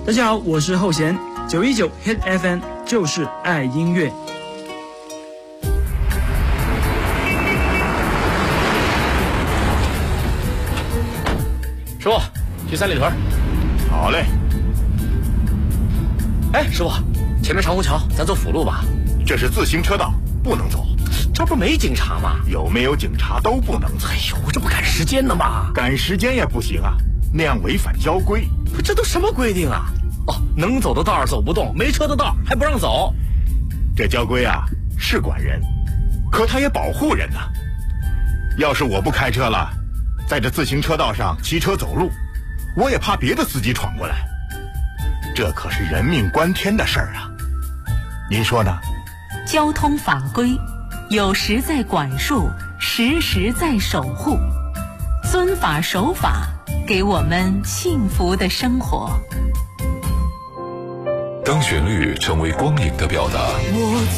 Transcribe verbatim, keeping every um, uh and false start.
大家好，我是后弦，九一九 Hit F M 就是爱音乐。 师傅，去三里屯。 好嘞。 哎，师傅，前面长虹桥，咱走辅路吧。 这是自行车道，不能走。 这不没警察吗？ 有没有警察都不能走。 哎呦，这不赶时间呢吗？ 赶时间也不行啊，那样违反交规。 不，这都什么规定啊？哦，能走的道走不动，没车的道还不让走。 这交规啊是管人，可他也保护人呐、啊。要是我不开车了，在这自行车道上骑车走路，我也怕别的司机闯过来。这可是人命关天的事儿啊，您说呢？ 交通法规有时在管束，时时在守护，遵法守法，给我们幸福的生活。 当旋律成为光影的表达，